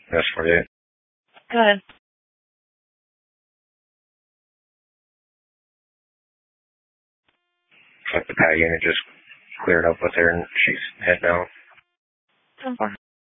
That's 48. Good. Like the PAT unit just cleared up with her and she's head down. Okay.